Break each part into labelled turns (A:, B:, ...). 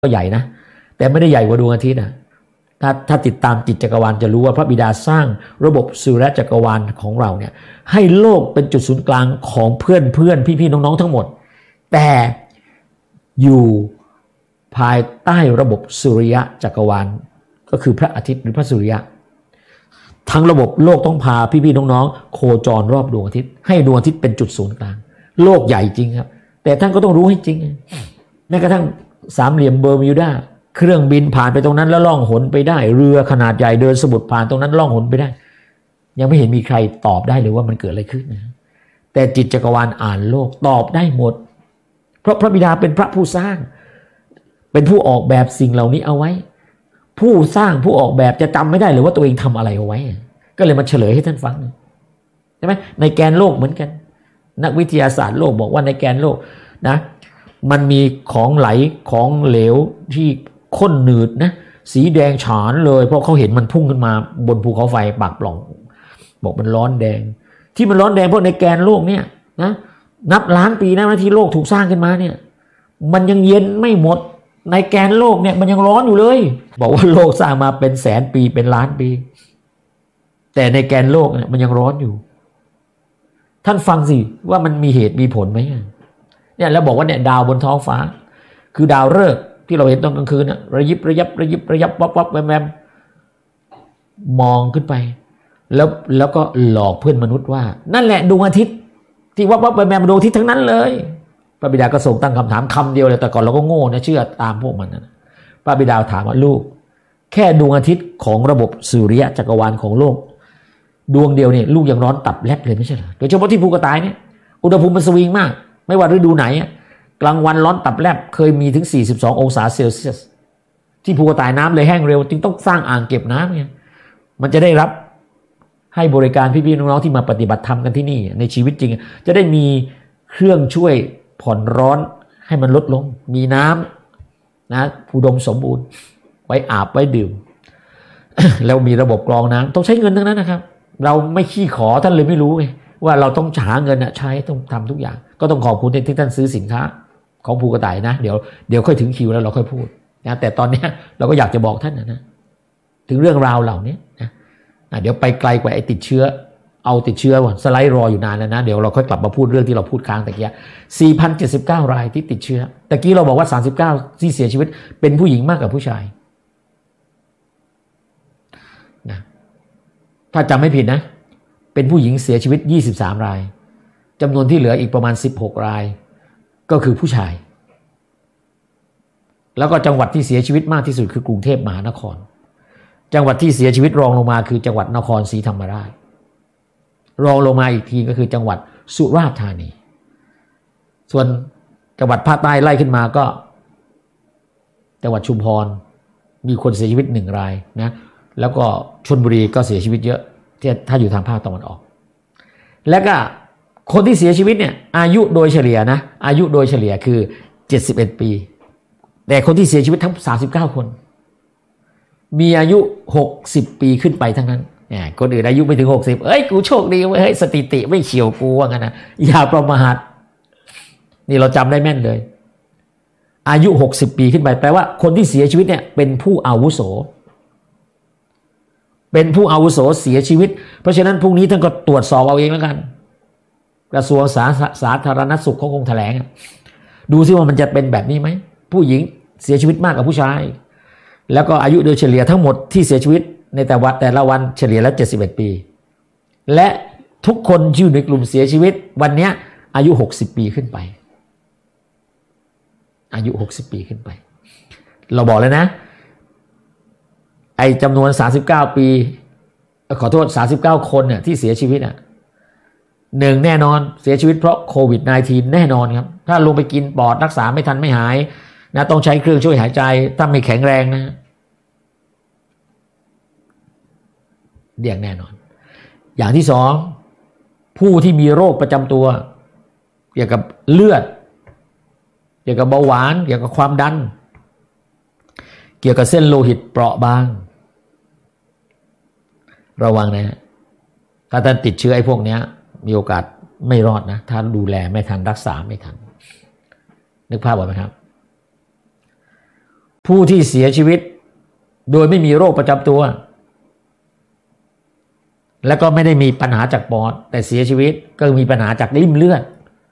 A: ก็ใหญ่นะแต่ไม่ได้ใหญ่กว่าดวงอาทิตย์นะถ้าติดตามจิตจักรวาลจะรู้ว่าพระบิดาสร้างระบบสุริยะจักรวาลของเราเนี่ยให้โลกเป็นจุดศูนย์กลางของเพื่อนพี่ๆน้องๆทั้งหมดแต่อยู่ภายใต้ระบบสุริยะจักรวาลก็คือพระอาทิตย์หรือพระสุริยะทั้งระบบโลกต้องพาพี่ๆน้องๆโคจรรอบดวงอาทิตย์ให้ดวงอาทิตย์เป็นจุดศูนย์กลางโลกใหญ่จริงครับแต่ท่านก็ต้องรู้ให้จริงแม้กระทั่งสามเหลี่ยมเบอร์มิวดาเครื่องบินผ่านไปตรงนั้นแล้วล่องหนไปได้เรือขนาดใหญ่เดินสมุทรผ่านตรงนั้นล่องหนไปได้ยังไม่เห็นมีใครตอบได้เลยว่ามันเกิดอะไรขึ้นนะแต่จิตจักรวาลอ่านโลกตอบได้หมดเพราะพระบิดาเป็นพระผู้สร้างเป็นผู้ออกแบบสิ่งเหล่านี้เอาไว้ผู้สร้างผู้ออกแบบจะจำไม่ได้เลยว่าตัวเองทำอะไรเอาไว้ก็เลยมาเฉลยให้ท่านฟังใช่ไหมในแกนโลกเหมือนกันนักวิทยาศาสตร์โลกบอกว่าในแกนโลกนะมันมีของไหลของเหลวที่ข้นหนืดนะสีแดงฉานเลยเพราะเขาเห็นมันพุ่งขึ้นมาบนภูเขาไฟปากปล่องบอกมันร้อนแดงที่มันร้อนแดงเพราะในแกนโลกเนี่ยนะนับล้านปีนะที่โลกถูกสร้างขึ้นมาเนี่ยมันยังเย็นไม่หมดในแกนโลกเนี่ยมันยังร้อนอยู่เลยบอกว่าโลกสร้างมาเป็นแสนปีเป็นล้านปีแต่ในแกนโลกเนี่ยมันยังร้อนอยู่ท่านฟังสิว่ามันมีเหตุมีผลไหมเนี่ยแล้วบอกว่าเนี่ยดาวบนท้องฟ้าคือดาวฤกษ์ที่เราเห็นตอนกลางคืนนะระยิบระยับวับแวมมองขึ้นไปแล้วก็หลอกเพื่อนมนุษย์ว่านั่นแหละดวงอาทิตย์ที่วับแวมดวงอาทิตย์ทั้งนั้นเลยพระบิดาก็ส่งตั้งคำถามคำเดียวเลยแต่ก่อนเราก็โง่นะเชื่อตามพวกมันนะพระบิดาถามว่าลูกแค่ดวงอาทิตย์ของระบบสุริยะจักรวาลของโลกดวงเดียวเนี่ยลูกยังร้อนตับแลบเลยไม่ใช่เหรอโดยเฉพาะที่ภูกระต่ายเนี่ยอุณหภูมิมันสวิงมากไม่ว่าฤดูไหนกลางวันร้อนตับแลบเคยมีถึง42 องศาเซลเซียสที่ภูกระต่ายน้ำเลยแห้งเร็วจึงต้องสร้างอ่างเก็บน้ำไงมันจะได้รับให้บริการพี่ๆน้องๆที่มาปฏิบัติธรรมกันที่นี่ในชีวิตจริงจะได้มีเครื่องช่วยผ่อนร้อนให้มันลดลงมีน้ำนะอุดมสมบูรณ์ไว้อาบไว้ดื่ม แล้วมีระบบกรองน้ำต้องใช้เงินทั้งนั้นนะครับเราไม่ขี้ขอท่านเลยไม่รู้ไงว่าเราต้องหาเงินใช้ต้องทำทุกอย่างก็ต้องขอบคุณที่ท่านซื้อสินค้าของภูกระต่ายนะเดี๋ยวค่อยถึงคิวแล้วเราค่อยพูดนะแต่ตอนนี้เราก็อยากจะบอกท่านนะถึงเรื่องราวเหล่านี้นะเดี๋ยวไปไกลกว่าไอ้ติดเชื้อเอาติดเชื้อก่อนสไลด์รออยู่นานแล้วนะเดี๋ยวเราค่อยกลับมาพูดเรื่องที่เราพูดค้างตะกี้4,079 รายที่ติดเชื้อตะกี้เราบอกว่า39ที่เสียชีวิตเป็นผู้หญิงมากกว่าผู้ชายนะถ้าจำไม่ผิดนะเป็นผู้หญิงเสียชีวิต23 รายจำนวนที่เหลืออีกประมาณ16 รายก็คือผู้ชายแล้วก็จังหวัดที่เสียชีวิตมากที่สุดคือกรุงเทพมหานครจังหวัดที่เสียชีวิตรองลงมาคือจังหวัดนครศรีธรรมราชรองลงมาอีกทีก็คือจังหวัดสุราษฎร์ธานีส่วนจังหวัดภาคใต้ไล่ขึ้นมาก็จังหวัดชุมพรมีคนเสียชีวิต1 รายนะแล้วก็ชลบุรีก็เสียชีวิตเยอะถ้าอยู่ทางภาคตะวันออกแล้วก็คนที่เสียชีวิตเนี่ยอายุโดยเฉลี่ยนะอายุโดยเฉลี่ยคือ71 ปีแต่คนที่เสียชีวิตทั้ง39 คนมีอายุ60 ปีขึ้นไปทั้งนั้นคนอื่นอายุไม่ถึง60กูโชคดีเว้ยสถิติไม่เฉียวกูว่างั้นนะอย่าประมาทนี่เราจำได้แม่นเลยอายุ60 ปีขึ้นไปแปลว่าคนที่เสียชีวิตเนี่ยเป็นผู้อาวุโสเป็นผู้อาวุโสเสียชีวิตเพราะฉะนั้นพรุ่งนี้ท่านก็ตรวจสอบเอาเองแล้วกันกระทรวงสาธารณสุขเขาคงแถลงดูซิว่ามันจะเป็นแบบนี้ไหมผู้หญิงเสียชีวิตมากกว่าผู้ชายแล้วก็อายุโดยเฉลี่ยทั้งหมดที่เสียชีวิตในแต่ละวันเฉลี่ยแล้ว71 ปีและทุกคนอยู่ในกลุ่มเสียชีวิตวันนี้อายุ60 ปีขึ้นไปอายุ60 ปีขึ้นไปเราบอกเลยนะไอ้จำนวน39 ปีขอโทษ39 คนเนี่ยที่เสียชีวิต1แน่นอนเสียชีวิตเพราะโควิด -19 แน่นอนครับถ้าลงไปกินปอดรักษาไม่ทันไม่หายนะต้องใช้เครื่องช่วยหายใจถ้าไม่แข็งแรงนะเดี่ยงแน่นอนอย่างที่2ผู้ที่มีโรคประจำตัวเกี่ยวกับเลือดเกี่ยวกับเบาหวานเกี่ยวกับความดันเกี่ยวกับเส้นโลหิตเปราะบางระวังนะถ้าท่านติดเชื้อไอ้พวกนี้มีโอกาสไม่รอดนะถ้าดูแลไม่ทันรักษาไม่ทันนึกภาพออกไหมครับผู้ที่เสียชีวิตโดยไม่มีโรคประจำตัวแล้วก็ไม่ได้มีปัญหาจากปอดแต่เสียชีวิตก็มีปัญหาจากริ่มเลือด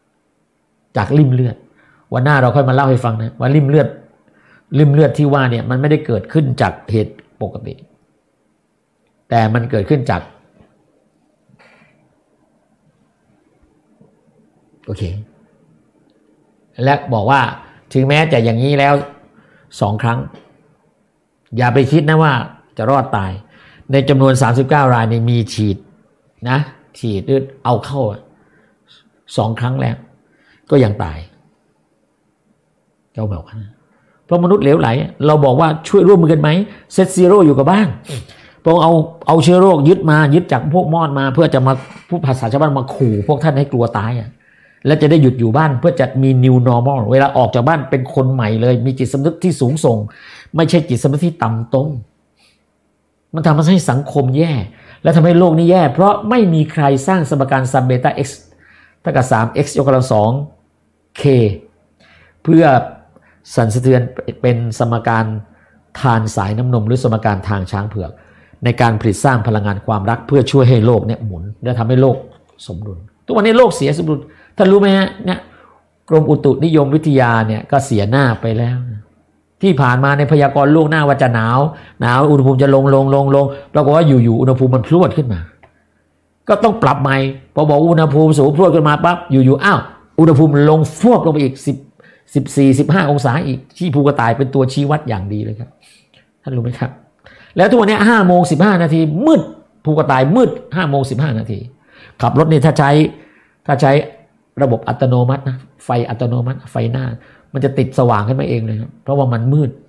A: วันหน้าเราค่อยมาเล่าให้ฟังนะว่าริ่มเลือดที่ว่าเนี่ยมันไม่ได้เกิดขึ้นจากเหตุปกติแต่มันเกิดขึ้นจากโอเคและบอกว่าถึงแม้จะอย่างนี้แล้ว2 ครั้งอย่าไปคิดนะว่าจะรอดตายในจำนวน39 รายนี่มีฉีดหรือเอาเข้า2 ครั้งแล้วก็ยังตายเจ้าบอกว่าเพราะมนุษย์เหลวไหลเราบอกว่าช่วยร่วมมือกันไหมเซตซีโร่อยู่กับบ้านพวกเอาเชื้อโรคยึดจากพวกมอดมาเพื่อจะมาผู้ภาษาชาวบ้านมาขู่พวกท่านให้กลัวตายและจะได้หยุดอยู่บ้านเพื่อจะมี new normal เวลาออกจากบ้านเป็นคนใหม่เลยมีจิตสำนึกที่สูงส่งไม่ใช่จิตสำนึกที่ต่ำต้มมันทำให้สังคมแย่และทำให้โลกนี้แย่เพราะไม่มีใครสร้างสมการซัมเบต้า x เท่ากับ 3x ยกกำลัง 2 k เพื่อสั่นสะเทือนเป็นสมการทานสายน้ำนมหรือสมการทางช้างเผือกในการผลิตสร้างพลังงานความรักเพื่อช่วยให้โลกเนี่ยหมุนและทำให้โลกสมดุลทุกวันนี้โลกเสียสมดุลท่านรู้ไหมฮะเนี่ยกรมอุตุนิยมวิทยาเนี่ยก็เสียหน้าไปแล้วที่ผ่านมาในพยากรณ์ล่วงหน้าว่าจะหนาวอุณหภูมิจะลงปรากฏว่าอยู่อุณหภูมิมันพรวดขึ้นมาก็ต้องปรับใหม่พอบอกอุณหภูมิสูงพรวดขึ้นมาปั๊บอยู่อ้าวอุณหภูมิลงฟวบลงไปอีก14-15 องศาอีกที่ภูกระต่ายเป็นตัวชี้วัดอย่างดีเลยครับท่านรู้ไหมครับแล้วทุกวันนี้5:15 นาทีมืดภูกระต่ายมืด5:15 นาทีขับรถนี่ถ้าใช้ระบบอัตโนมัตินะไฟอัตโนมัติไฟหน้ามันจะติดสว่างขึ้นมาเองเลยครับเพราะว่ามันมืด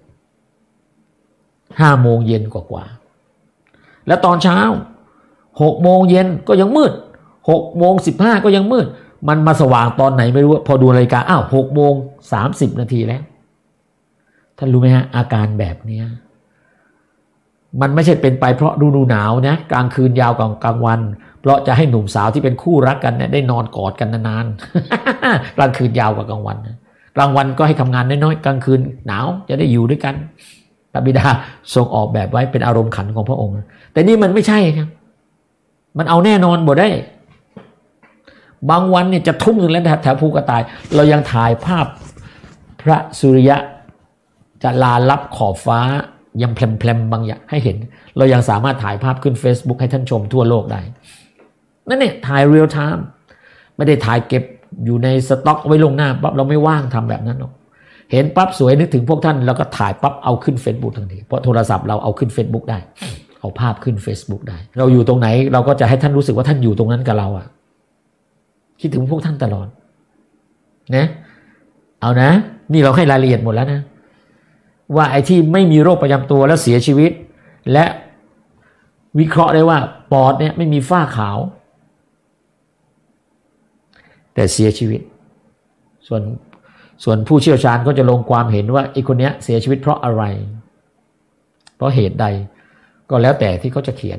A: 5 โมงเย็นกว่าแล้วตอนเช้า6 โมงเย็นก็ยังมืด6:15 ก็ยังมืดมันมาสว่างตอนไหนไม่รู้พอดูนาฬิกา6:30 นาทีแล้วท่านรู้ไหมฮะอาการแบบนี้มันไม่ใช่เป็นไปเพราะฤดูหนาวนะกลางคืนยาวกว่ากลางวันเพราะจะให้หนุ่มสาวที่เป็นคู่รักกันเนี่ยได้นอนกอดกันนานๆ กลางคืนยาวกว่ากลางวันกลางวันก็ให้ทำงานน้อยๆกลางคืนหนาวจะได้อยู่ด้วยกันพระบิดาทรงออกแบบไว้เป็นอารมณ์ขันของพระองค์แต่นี่มันไม่ใช่ครับมันเอาแน่นอนบ่ได้บางวันเนี่ยจะทุ่มหนึ่งแล้วแถวภูกระต่ายเรายังถ่ายภาพพระสุริยะจะลาลับขอบฟ้ายังแพลมๆบางอย่างให้เห็นเรายังสามารถถ่ายภาพขึ้น Facebook ให้ท่านชมทั่วโลกได้นั่นเนี่ยถ่ายเรียลไทม์ไม่ได้ถ่ายเก็บอยู่ในสต็อกไว้ลงหน้าปั๊บเราไม่ว่างทำแบบนั้นหรอกเห็นปั๊บสวยนึกถึงพวกท่านแล้วก็ถ่ายปั๊บเอาขึ้น Facebook ทันทีเพราะโทรศัพท์เราเอาขึ้น Facebook ได้เอาภาพขึ้น Facebook ได้เราอยู่ตรงไหนเราก็จะให้ท่านรู้สึกว่าท่านอยู่ตรงนั้นกับเราคิดถึงพวกท่านตลอดนะเอานะนี่เราให้รายละเอียดหมดแล้วนะว่าไอ้ที่ไม่มีโรคประจำตัวแล้วเสียชีวิตและวิเคราะห์ได้ว่าปอดเนี่ยไม่มีฝ้าขาวแต่เสียชีวิตส่วนผู้เชี่ยวชาญก็จะลงความเห็นว่าไอ้คนเนี้ยเสียชีวิตเพราะอะไรเพราะเหตุใดก็แล้วแต่ที่เขาจะเขียน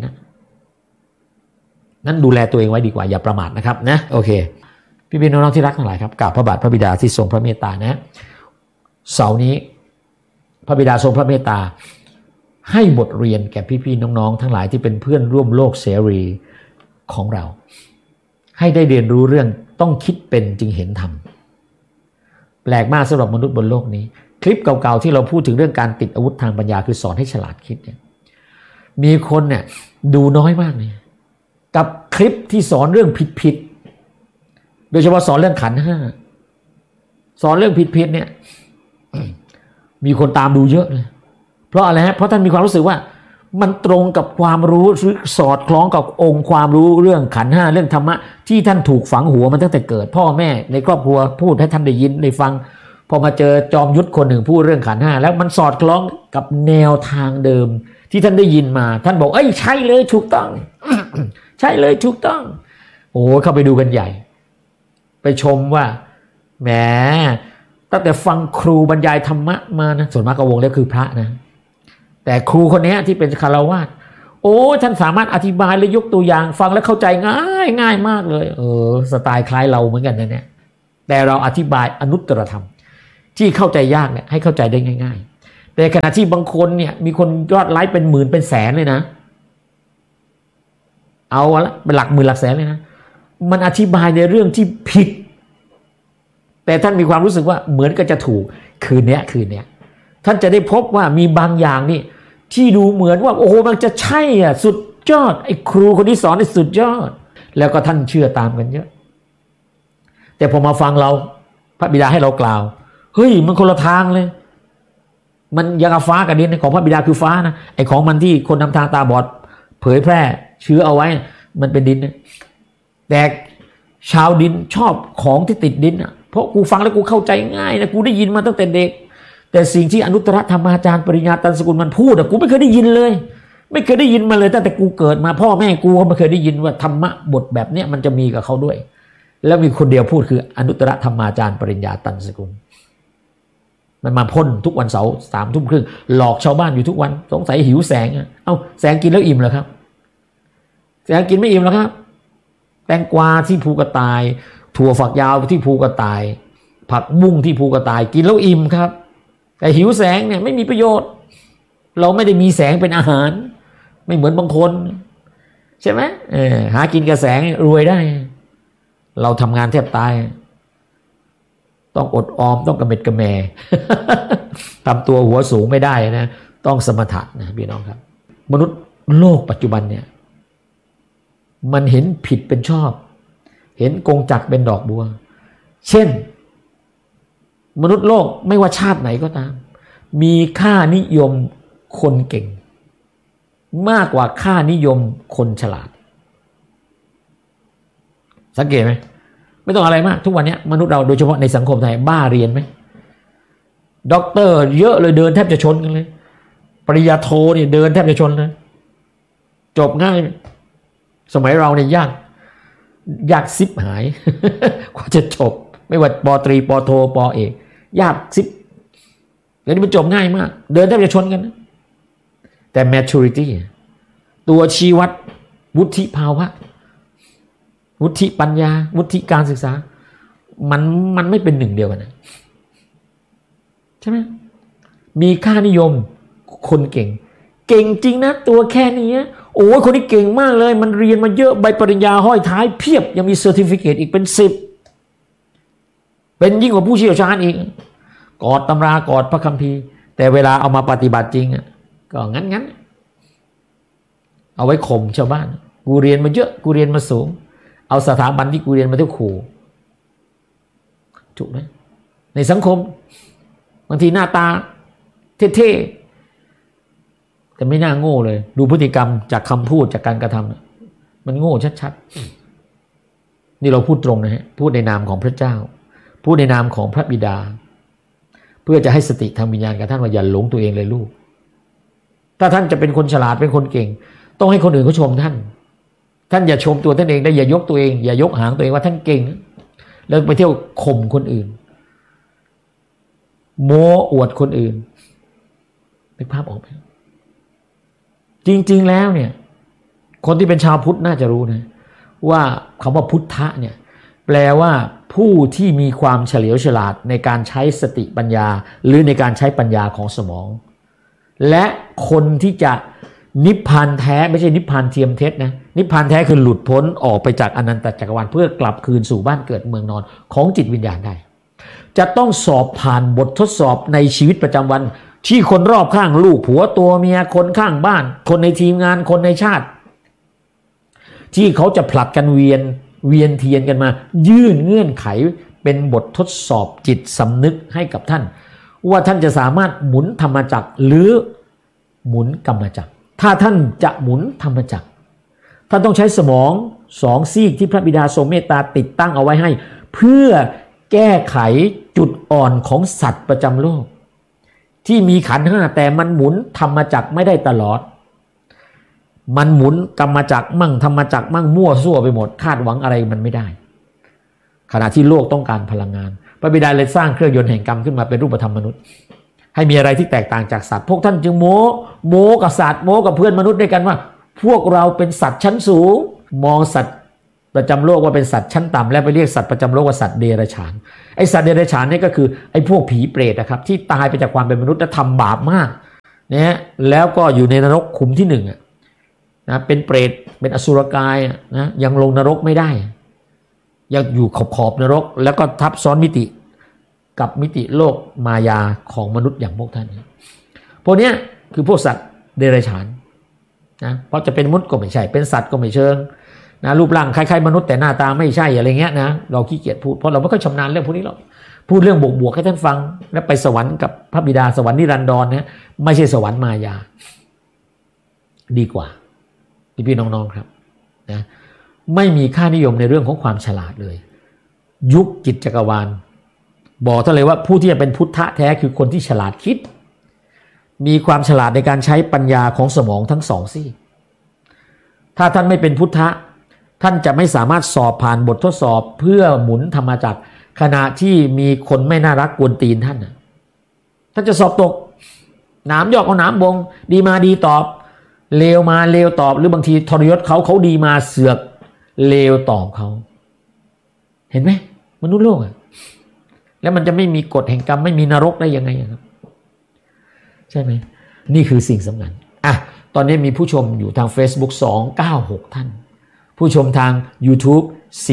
A: นั้นดูแลตัวเองไว้ดีกว่าอย่าประมาทนะครับนะโอเคพี่น้องที่รักทั้งหลายครับกราบพระบาทพระบิดาที่ทรงพระเมตตานะเสาร์นี้พระบิดาทรงพระเมตตาให้บทเรียนแก่พี่ๆน้องๆทั้งหลายที่เป็นเพื่อนร่วมโลกเสรีของเราให้ได้เรียนรู้เรื่องต้องคิดเป็นจึงเห็นธรรมแปลกมากสำหรับมนุษย์บนโลกนี้คลิปเก่าๆที่เราพูดถึงเรื่องการติดอาวุธทางปัญญาคือสอนให้ฉลาดคิดเนี่ยมีคนเนี่ยดูน้อยมากเลยกับคลิปที่สอนเรื่องผิดๆโดยเฉพาะสอนเรื่องขันธ์ 5สอนเรื่องผิดๆเนี่ยมีคนตามดูเยอะเลยเพราะอะไรฮะเพราะท่านมีความรู้สึกว่ามันตรงกับความรู้หรือสอดคล้องกับองค์ความรู้เรื่องขันธ์ 5เรื่องธรรมะที่ท่านถูกฝังหัวมันตั้งแต่เกิดพ่อแม่ในครอบครัวพูดให้ท่านได้ยินได้ฟังพอมาเจอจอมยุทธคนหนึ่งพูดเรื่องขันธ์ 5แล้วมันสอดคล้องกับแนวทางเดิมที่ท่านได้ยินมาท่านบอกเอ้ยใช่เลยถูกต้อง ใช่เลยถูกต้องโอ้เข้าไปดูกันใหญ่ไปชมว่าแหมตั้งแต่ฟังครูบรรยายธรรมะมานะส่วนมากก็วงเล็บคือพระนะแต่ครูคนนี้ที่เป็นคฤหัสถ์โอ้ท่านสามารถอธิบายและยกตัวอย่างฟังแล้วเข้าใจง่ายมากเลยสไตล์คล้ายเราเหมือนกันนะเนี่ยแต่เราอธิบายอนุตตรธรรมที่เข้าใจยากเนี่ยให้เข้าใจได้ง่ายแต่ขณะที่บางคนเนี่ยมีคนยอดไลค์เป็นหมื่นเป็นแสนเลยนะเอาละเป็นหลักหมื่นหลักแสนเลยนะมันอธิบายในเรื่องที่ผิดแต่ท่านมีความรู้สึกว่าเหมือนก็จะถูกคืนเนี้ยท่านจะได้พบว่ามีบางอย่างนี่ที่ดูเหมือนว่าโอ้โหมันจะใช่อ่ะสุดยอดไอ้ครูคนที่สอนนี่สุดยอดแล้วก็ท่านเชื่อตามกันเยอะแต่พอมาฟังเราพระบิดาให้เรากล่าวเฮ้ยมันคนละทางเลยมันยังกับฟ้ากับดินของพระบิดาคือฟ้านะไอ้ของมันที่คนนำทางตาบอดเผยแพร่เชื้อเอาไว้มันเป็นดินนะแต่ชาวดินชอบของที่ติดดินอ่ะเพราะกูฟังแล้วกูเข้าใจง่ายนะกูได้ยินมาตั้งแต่เด็กแต่สิ่งที่อนุตตรธรรมาจารย์ปริญญาตันสกุลมันพูดอ่ะกูไม่เคยได้ยินเลยไม่เคยได้ยินมาเลยตั้งแต่กูเกิดมาพ่อแม่กูก็ไม่เคยได้ยินว่าธรรมะบทแบบเนี้ยมันจะมีกับเขาด้วยแล้วมีคนเดียวพูดคืออนุตตรธรรมาจารย์ปริญญาตันสกุลมันมาพ่นทุกวันเสาร์21:30หลอกชาวบ้านอยู่ทุกวันสงสัยหิวแสงเอ้าแสงกินแล้วอิ่มเหรอครับแสงกินไม่อิ่มหรอกครับแตงกวาที่ภูกระต่ายถั่วฝักยาวที่ภูกระต่ายผักบุ้งที่ภูกระต่ายกินแล้วอิ่มครับแต่หิวแสงเนี่ยไม่มีประโยชน์เราไม่ได้มีแสงเป็นอาหารไม่เหมือนบางคนใช่ไหมหากินกับแสงรวยได้เราทำงานแทบตายต้องอดออมต้องกระเม็ดกระแม ทำตัวหัวสูงไม่ได้นะต้องสมถะนะพี่น้องครับมนุษย์โลกปัจจุบันเนี่ยมันเห็นผิดเป็นชอบเห็นกงจักรเป็นดอกบัวเช่นมนุษย์โลกไม่ว่าชาติไหนก็ตามมีค่านิยมคนเก่งมากกว่าค่านิยมคนฉลาดสังเกตไหมไม่ต้องอะไรมากทุกวันนี้มนุษย์เราโดยเฉพาะในสังคมไทยบ้าเรียนไหมด็อกเตอร์เยอะเลยเดินแทบจะชนกันเลยปริญญาโทเนี่ยเดินแทบจะชนเลยจบง่ายสมัยเราเนี่ยยากซิบหาย กว่าจะจบไม่ว่าป.ตรีป.โทป.เอกยากซิบเดี๋ยวนี้มันจบง่ายมากเดินแทบจะชนกันนะแต่ maturity ตัวชี้วัดวุฒิภาวะวุฒิปัญญาวุฒิการศึกษามันไม่เป็นหนึ่งเดียวกันนะใช่ไหมมีค่านิยมคนเก่งจริงนะตัวแค่นี้โอ้ยคนนี้เก่งมากเลยมันเรียนมาเยอะใบปริญญาห้อยท้ายเพียบยังมีเซอร์ติฟิเคตอีกเป็น10เป็นยิ่งกว่าผู้เชี่ยวชาญอีกกอดตำรากอดพระคัมภีร์แต่เวลาเอามาปฏิบัติจริงก็งั้นเอาไว้ข่มชาวบ้านกูเรียนมาเยอะกูเรียนมาสูงเอาสถาบันที่กูเรียนมาเท่าขู่ถูกไหมในสังคมบางทีหน้าตาเท่ๆแต่ไม่น่าโง่เลยดูพฤติกรรมจากคำพูดจากการกระทำมันโง่ชัดๆนี่เราพูดตรงนะฮะพูดในนามของพระเจ้าพูดในนามของพระบิดาเพื่อจะให้สติทางวิญญาณกับท่านว่าอย่าหลงตัวเองเลยลูกถ้าท่านจะเป็นคนฉลาดเป็นคนเก่งต้องให้คนอื่นเขาชมท่านอย่าชมตัวท่านเองได้อย่ายกตัวเองอย่ายกหางตัวเองว่าท่านเก่งแล้วไปเที่ยวข่มคนอื่นโม้อวดคนอื่นนึกภาพออกไหมจริงๆแล้วเนี่ยคนที่เป็นชาวพุทธน่าจะรู้นะว่าคำว่าพุทธะเนี่ยแปลว่าผู้ที่มีความเฉลียวฉลาดในการใช้สติปัญญาหรือในการใช้ปัญญาของสมองและคนที่จะนิพพานแท้ไม่ใช่นิพพานเทียมเท็จนะนิพพานแท้คือหลุดพ้นออกไปจากอนันตจักรวาลเพื่อกลับคืนสู่บ้านเกิดเมืองนอนของจิตวิญญาณได้จะต้องสอบผ่านบททดสอบในชีวิตประจำวันที่คนรอบข้างลูกผัวตัวเมียคนข้างบ้านคนในทีมงานคนในชาติที่เขาจะผลัดกันเวียนเทียนกันมายื่นเงื่อนไขเป็นบททดสอบจิตสำนึกให้กับท่านว่าท่านจะสามารถหมุนธรรมจักรหรือหมุนกรรมจักรถ้าท่านจะหมุนธรรมจักรท่านต้องใช้สมอง2ซีกที่พระบิดาทรงเมตตาติดตั้งเอาไว้ให้เพื่อแก้ไขจุดอ่อนของสัตว์ประจำโลกที่มีขันธ์5แต่มันหมุนธรรมจักรไม่ได้ตลอดมันหมุนกรรมจักรมั่งธรรมจักรมั่งมั่วซั่วไปหมดคาดหวังอะไรมันไม่ได้ขณะที่โลกต้องการพลังงานพระบิดาเลยสร้างเครื่องยนต์แห่งกรรมขึ้นมาเป็นรูปธรรมมนุษย์ให้มีอะไรที่แตกต่างจากสัตว์พวกท่านจึงโม้กับสัตว์โม้กับเพื่อนมนุษย์ด้วยกันว่าพวกเราเป็นสัตว์ชั้นสูงมองสัตว์ประจำโลกว่าเป็นสัตว์ชั้นต่ำและไปเรียกสัตว์ประจำโลกว่าสัตว์เดรัจฉานไอสัตว์เดรัจฉานนี่ก็คือไอพวกผีเปรตนะครับที่ตายไปจากความเป็นมนุษย์และทำบาปมากนะแล้วก็อยู่ในนรกขุมที่หนึ่งนะเป็นเปรตเป็นอสุรกายนะยังลงนรกไม่ได้ยังอยู่ขอบนรกแล้วก็ทับซ้อนมิติกับมิติโลกมายาของมนุษย์อย่างพวกท่านพวกนี้คือพวกสัตว์เดรัจฉานนะเพราะจะเป็นมนุษย์ก็ไม่ใช่เป็นสัตว์ก็ไม่เชิงนะรูปร่างคล้ายๆมนุษย์แต่หน้าตาไม่ใช่อะไรเงี้ยนะเราขี้เกียจพูดเพราะเราไม่ค่อยชำนาญเรื่องพวกนี้หรอกพูดเรื่องบวกๆให้ท่านฟังแล้วไปสวรรค์กับพระบิดาสวรรค์นิรันดรนะไม่ใช่สวรรค์มายาดีกว่าพี่น้องๆครับนะไม่มีค่านิยมในเรื่องของความฉลาดเลยยุคจิตจักรวาลบอกท่านเลยว่าผู้ที่จะเป็นพุทธะแท้คือคนที่ฉลาดคิดมีความฉลาดในการใช้ปัญญาของสมองทั้งสองซี่ถ้าท่านไม่เป็นพุทธะท่านจะไม่สามารถสอบผ่านบททดสอบเพื่อหมุนธรรมจักรขณะที่มีคนไม่น่ารักกวนตีนท่านจะสอบตกหนามยอกเอาหนามบงดีมาดีตอบเลวมาเลวตอบหรือบางทีทรยศเขาดีมาเสือกเลวตอบเขาเห็นไหมมนุษย์โลกแล้วมันจะไม่มีกฎแห่งกรรมไม่มีนรกได้ยังไงครับใช่ไหมนี่คือสิ่งสำคัญตอนนี้มีผู้ชมอยู่ทาง Facebook 296 ท่านผู้ชมทาง YouTube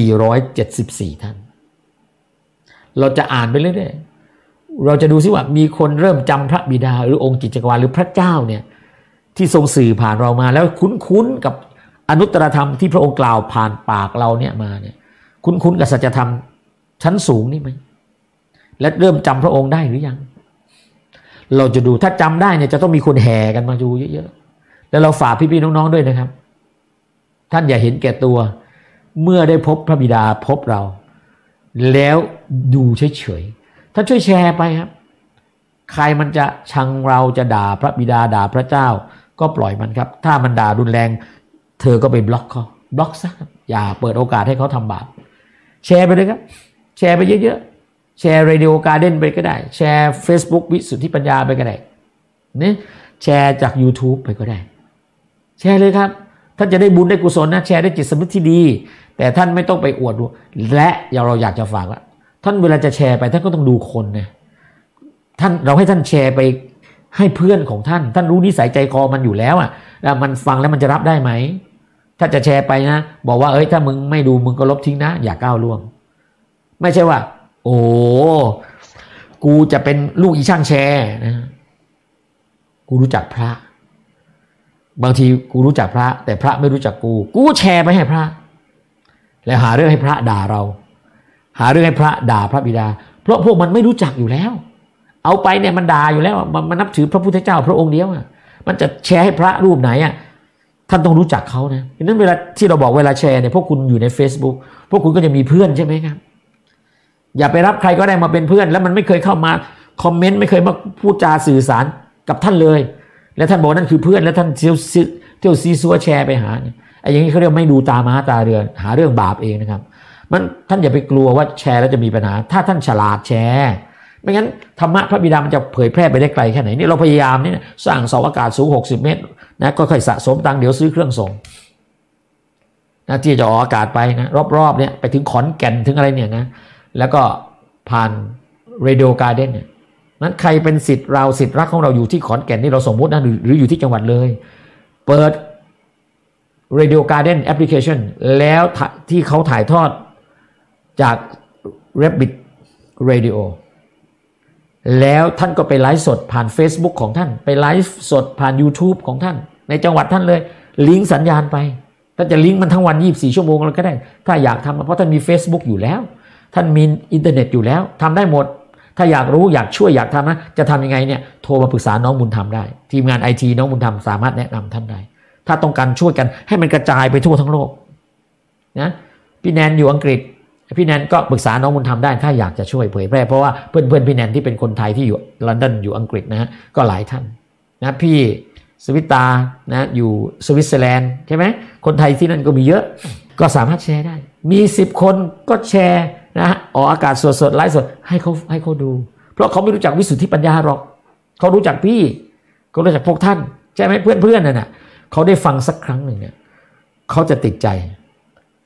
A: 474 ท่านเราจะอ่านไปเรื่อยๆเราจะดูซิว่ามีคนเริ่มจำพระบิดาหรือองค์จิตจักรวาลหรือพระเจ้าเนี่ยที่ทรงสื่อผ่านเรามาแล้วคุ้นๆกับอนุตตรธรรมที่พระองค์กล่าวผ่านปากเราเนี่ยมาเนี่ยคุ้นๆกับสัจธรรมชั้นสูงนี่ไหมและเริ่มจำพระองค์ได้หรือยังเราจะดูถ้าจำได้เนี่ยจะต้องมีคนแห่กันมาดูเยอะๆแล้วเราฝากพี่ๆน้องๆด้วยนะครับท่านอย่าเห็นแก่ตัวเมื่อได้พบพระบิดาพบเราแล้วดูเฉยๆท่านช่วยแชร์ไปครับใครมันจะชังเราจะด่าพระบิดาด่าพระเจ้าก็ปล่อยมันครับถ้ามันด่ารุนแรงเธอก็ไปบล็อกเขาบล็อกซะอย่าเปิดโอกาสให้เขาทำบาปแชร์ไปเลยครับแชร์ไปเยอะๆแชร์ Radio Garden ไปก็ได้แชร์ Facebook วิสุทธิปัญญาไปก็ได้นี่แชร์จาก YouTube ไปก็ได้แชร์เลยครับท่านจะได้บุญได้กุศลนะแชร์ได้จิตสำนึกที่ดีแต่ท่านไม่ต้องไปอวดดูและเราอยากจะฝากว่าท่านเวลาจะแชร์ไปท่านก็ต้องดูคนนะท่านเราให้ท่านแชร์ไปให้เพื่อนของท่านรู้นิสัยใจคอมันอยู่แล้วมันฟังแล้วมันจะรับได้ไหมถ้าจะแชร์ไปนะบอกว่าถ้ามึงไม่ดูมึงก็ลบทิ้งนะอย่าก้าวล่วงไม่ใช่ว่าโอ้กูจะเป็นลูกอีช่างแชร์นะกูรู้จักพระบางทีกูรู้จักพระแต่พระไม่รู้จักกูแชร์ไปให้พระแล้วหาเรื่องให้พระด่าเราหาเรื่องให้พระด่าพระบิดาเพราะพวกมันไม่รู้จักอยู่แล้วเอาไปเนี่ยมันด่าอยู่แล้วมันนับถือพระพุทธเจ้าพระองค์เดียวมันจะแชร์ให้พระรูปไหนท่านต้องรู้จักเขานะเพราะนั้นเวลาที่เราบอกเวลาแชร์เนี่ยพวกคุณอยู่ใน Facebook พวกคุณก็จะมีเพื่อนใช่ไหมครับอย่าไปรับใครก็ได้มาเป็นเพื่อนแล้วมันไม่เคยเข้ามาคอมเมนต์ไม่เคยมาพูดจาสื่อสารกับท่านเลยแล้วท่านบอกนั่นคือเพื่อนแล้วท่านเที่ยวซีซัวแชร์ไปหาไอ้อย่างนี้เขาเรียกไม่ดูตาม้าตาเรือนหาเรื่องบาปเองนะครับมันท่านอย่าไปกลัวว่าแชร์แล้วจะมีปัญหาถ้าท่านฉลาดแชร์ไม่งั้นธรรมะพระบิดามันจะเผยแพร่ไปได้ไกลแค่ไหนนี่เราพยายามนี่สร้างเสาอากาศสูง60 เมตรนะก็ค่อยสะสมตังค์เดี๋ยวซื้อเครื่องส่งนะที่จะออกอากาศไปนะรอบๆเนี่ยไปถึงขอนแก่นถึงอะไรเนี่ยนะแล้วก็ผ่าน Radio Garden เนี่ยนั้นใครเป็นศิษย์เราศิษย์รักของเราอยู่ที่ขอนแก่นนี่เราสมมุตินะหรืออยู่ที่จังหวัดเลยเปิด Radio Garden Application แล้วที่เขาถ่ายทอดจาก Rabbit Radio แล้วท่านก็ไปไลฟ์สดผ่าน Facebook ของท่านไปไลฟ์สดผ่าน YouTube ของท่านในจังหวัดท่านเลยลิงก์สัญญาณไปท่านจะลิงก์มันทั้งวัน24 ชั่วโมงแล้วก็ได้ถ้าอยากทำเพราะท่านมี Facebook อยู่แล้วท่านมีอินเทอร์เน็ตอยู่แล้วทำได้หมดถ้าอยากรู้อยากช่วยอยากทำนะจะทำยังไงเนี่ยโทรมาปรึกษาน้องบุญธรรมได้ทีมงาน IT น้องบุญธรรมสามารถแนะนำท่านได้ถ้าต้องการช่วยกันให้มันกระจายไปทั่วทั้งโลกนะพี่แนนอยู่อังกฤษพี่แนนก็ปรึกษาน้องบุญธรรมได้ถ้าอยากจะช่วยเผยแพร่เพราะว่าเพื่อนพี่แนนที่เป็นคนไทยที่อยู่ลอนดอนอยู่อังกฤษนะฮะก็หลายท่านนะพี่สวิตานะอยู่สวิตเซอร์แลนด์ใช่ไหมคนไทยที่นั่นก็มีเยอะก็สามารถแชร์ได้มี10 คนก็แชร์นะออกอากาศสดๆไลฟ์สดให้เขาดูเพราะเขาไม่รู้จักวิสุทธิปัญญาหรอกเขารู้จักพี่เขารู้จักพวกท่านใช่ไหมเพื่อนๆน่ะเขาได้ฟังสักครั้งหนึ่งเนี่ยเขาจะติดใจ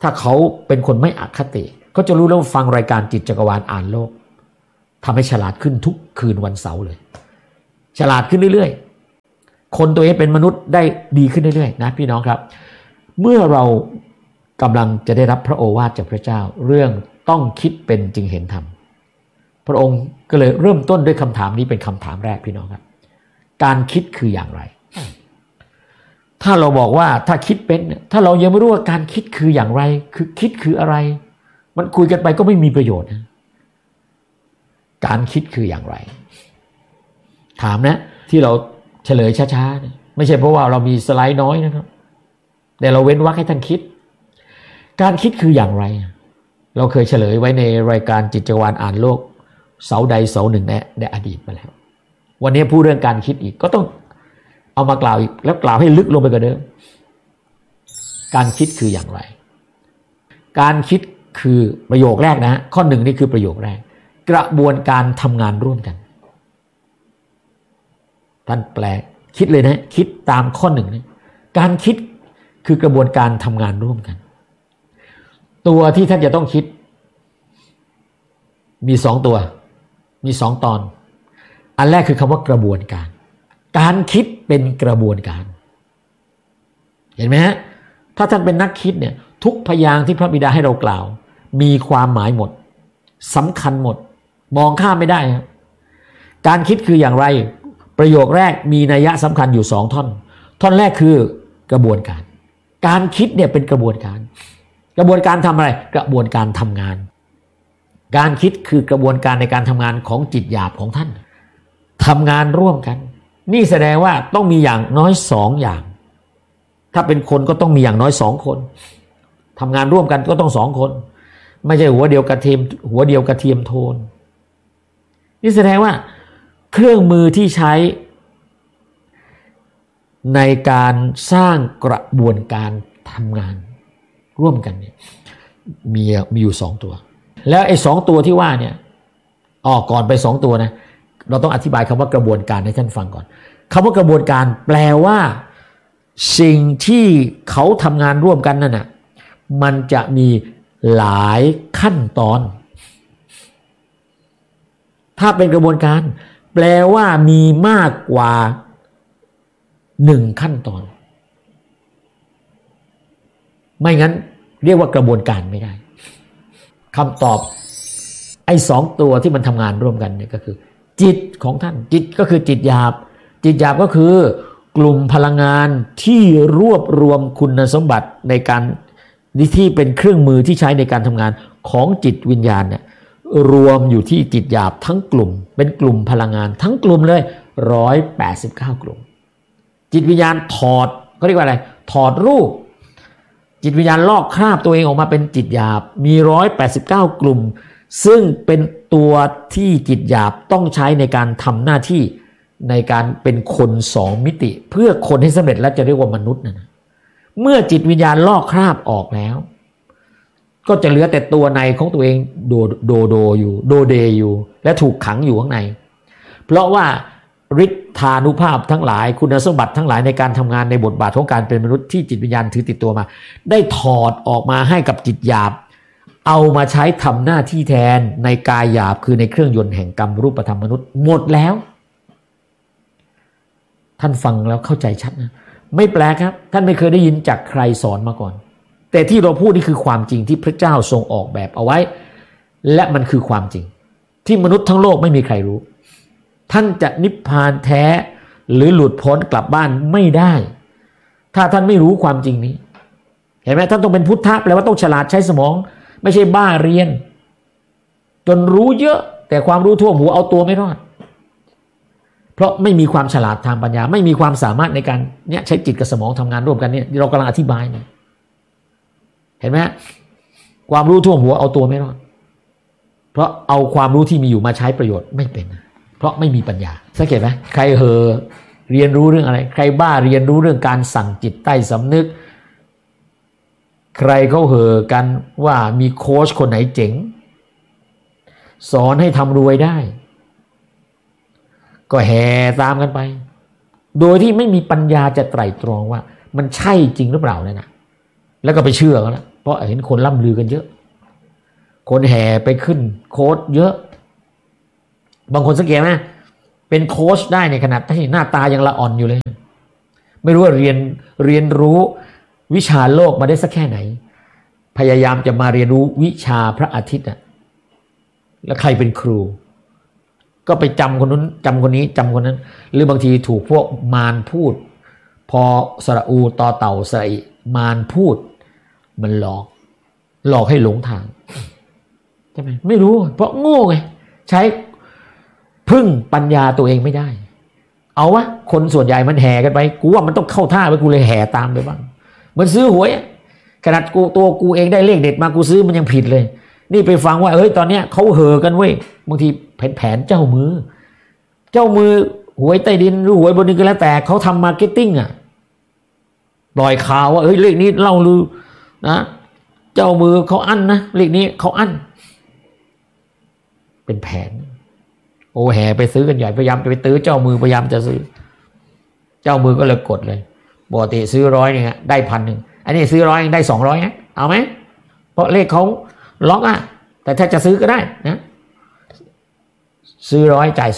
A: ถ้าเขาเป็นคนไม่อคติก็จะรู้แล้วฟังรายการจิตจักรวาลอ่านโลกทำให้ฉลาดขึ้นทุกคืนวันเสาร์เลยฉลาดขึ้นเรื่อยๆคนตัวเองเป็นมนุษย์ได้ดีขึ้นเรื่อยๆนะพี่น้องครับเมื่อเรากำลังจะได้รับพระโอวาทจากพระเจ้าเรื่องต้องคิดเป็นจึงเห็นธรรมพระองค์ก็เลยเริ่มต้นด้วยคำถามนี้เป็นคำถามแรกพี่น้องครับการคิดคืออย่างไรถ้าเราบอกว่าถ้าคิดเป็นถ้าเรายังไม่รู้ว่าการคิดคืออย่างไรคือคิดคืออะไรมันคุยกันไปก็ไม่มีประโยชน์นะการคิดคืออย่างไรถามนะที่เราเฉลยช้าๆนะไม่ใช่เพราะว่าเรามีสไลด์น้อยนะครับแต่เราเว้นวรรคให้ท่านคิดการคิดคืออย่างไรเราเคยเฉลยไว้ในรายการจิตจักรวาลอ่านโลกเสาร์ใดเสาร์หนึ่งในอดีตมาแล้ววันนี้พูดเรื่องการคิดอีกก็ต้องเอามากล่าวอีกแล้วกล่าวให้ลึกลงไปกว่าเดิมการคิดคืออย่างไรการคิดคือประโยคแรกนะข้อหนึ่งนี่คือประโยคแรกกระบวนการทำงานร่วมกันท่านแปลคิดเลยนะคิดตามข้อหนึ่งนะการคิดคือกระบวนการทำงานร่วมกันตัวที่ท่านจะต้องคิดมีสองตัวมีสองตอนอันแรกคือคำว่ากระบวนการการคิดเป็นกระบวนการเห็นไหมฮะถ้าท่านเป็นนักคิดเนี่ยทุกพยางค์ที่พระบิดาให้เรากล่าวมีความหมายหมดสำคัญหมดมองข้ามไม่ได้ครับการคิดคืออย่างไรประโยคแรกมีนัยสำคัญอยู่สองท่อนท่อนแรกคือกระบวนการการคิดเนี่ยเป็นกระบวนการกระบวนการทำอะไรกระบวนการทำงานการคิดคือกระบวนการในการทำงานของจิตหยาบของท่านทำงานร่วมกันนี่แสดงว่าต้องมีอย่างน้อยสองอย่างถ้าเป็นคนก็ต้องมีอย่างน้อยสองคนทำงานร่วมกันก็ต้องสองคนไม่ใช่หัวเดียวกระเทียมโทนนี่แสดงว่าเครื่องมือที่ใช้ในการสร้างกระบวนการทำงานร่วมกันเนี่ยมีอยู่สองตัวแล้วไอ้สองตัวที่ว่าเนี่ยก่อนไปสองตัวนะเราต้องอธิบายคำว่ากระบวนการให้ท่านฟังก่อนคำว่ากระบวนการแปลว่าสิ่งที่เขาทำงานร่วมกันนั่นน่ะมันจะมีหลายขั้นตอนถ้าเป็นกระบวนการแปลว่ามีมากกว่า1ขั้นตอนไม่งั้นเรียกว่ากระบวนการไม่ได้คำตอบไอ้สองตัวที่มันทำงานร่วมกันเนี่ยก็คือจิตของท่านจิตก็คือจิตหยาบจิตหยาบก็คือกลุ่มพลังงานที่รวบรวมคุณสมบัติในการที่เป็นเครื่องมือที่ใช้ในการทำงานของจิตวิญญาณเนี่ยรวมอยู่ที่จิตหยาบทั้งกลุ่มเป็นกลุ่มพลังงานทั้งกลุ่มเลย189กลุ่มจิตวิญญาณถอดเขาเรียกว่าอะไรถอดรูปจิตวิญญาณลอกคราบตัวเองออกมาเป็นจิตหยาบมี189กลุ่มซึ่งเป็นตัวที่จิตหยาบต้องใช้ในการทำหน้าที่ในการเป็นคนสองมิติเพื่อคนให้สำเร็จแล้วจะเรียกว่ามนุษย์นะเมื่อจิตวิญญาณลอกคราบออกแล้วก็จะเหลือแต่ตัวในของตัวเองโดอยู่โดเดอยู่และถูกขังอยู่ข้างในเพราะว่าฤทธานุภาพทั้งหลายคุณสมบัติทั้งหลายในการทำงานในบทบาทของการเป็นมนุษย์ที่จิตวิญญาณถือติดตัวมาได้ถอดออกมาให้กับจิตหยาบเอามาใช้ทำหน้าที่แทนในกายหยาบคือในเครื่องยนต์แห่งกรรมรูปธรรมมนุษย์หมดแล้วท่านฟังแล้วเข้าใจชัดนะไม่แปลกครับท่านไม่เคยได้ยินจากใครสอนมาก่อนแต่ที่เราพูดนี่คือความจริงที่พระเจ้าทรงออกแบบเอาไว้และมันคือความจริงที่มนุษย์ทั้งโลกไม่มีใครรู้ท่านจะนิพพานแท้หรือหลุดพ้นกลับบ้านไม่ได้ถ้าท่านไม่รู้ความจริงนี้เห็นไหมท่านต้องเป็นพุทธะแปลว่าต้องฉลาดใช้สมองไม่ใช่บ้าเรียนจนรู้เยอะแต่ความรู้ท่วมหัวเอาตัวไม่รอดเพราะไม่มีความฉลาดทางปัญญาไม่มีความสามารถในการใช้จิตกับสมองทำงานร่วมกันเนี่ยเรากำลังอธิบายเนี่ยเห็นไหมความรู้ท่วมหัวเอาตัวไม่รอดเพราะเอาความรู้ที่มีอยู่มาใช้ประโยชน์ไม่เป็นเพราะไม่มีปัญญาสังเกตไหมใครเรียนรู้เรื่องอะไรใครบ้าเรียนรู้เรื่องการสั่งจิตใต้สำนึกใครเขากันว่ามีโค้ชคนไหนเจ๋งสอนให้ทำรวยได้ก็แห่ตามกันไปโดยที่ไม่มีปัญญาจะไตร่ตรองว่ามันใช่จริงหรือเปล่าเลยนะแล้วก็ไปเชื่อเขาแล้วเพราะเห็นคนล่ำลือกันเยอะคนแห่ไปขึ้นโค้ชเยอะบางคนสังเกตไหมเป็นโค้ชได้ในขนาดที่หน้าตายังละอ่อนอยู่เลยไม่รู้ว่าเรียนรู้วิชาโลกมาได้สักแค่ไหนพยายามจะมาเรียนรู้วิชาพระอาทิตย์แล้วใครเป็นครูก็ไปจำคนนู้นจำคนนี้จำคนนั้นหรือบางทีถูกพวกมารพูดพอสระอูต่อเต่าใส่มารพูดมันหลอกให้หลงทางใช่ไหมไม่รู้เพราะโง่ไงใช้พึ่งปัญญาตัวเองไม่ได้เอาวะคนส่วนใหญ่มันแห่กันไปกูว่ามันต้องเข้าท่าไปกูเลยแห่ตามไปบ้างมันซื้อหวยขนาดกูเองได้เลขเด็ดมากูซื้อมันยังผิดเลยนี่ไปฟังว่าตอนเนี้ยเขาเห่อกันเว้ยบางทีแผนเจ้ามือหวยใต้ดินหรือหวยบนดินก็แล้วแต่เขาทำมาร์เก็ตติ้งปล่อยข่าวว่าเลขนี้เล่าลือนะเจ้ามือเขาอั้นนะเลขนี้เขาอั้นเป็นแผนแห่ไปซื้อกันใหญ่พยายามจะไปตื้อเจ้ามือพยายามจะซื้อเจ้ามือก็เลยกดเลยปกติซื้อ100เนี่ยได้1,000อันนี้ซื้อ100ได้200นะเอาไหมเพราะเลขเขาล็อกแต่ถ้าจะซื้อก็ได้นะซื้อ100จ่าย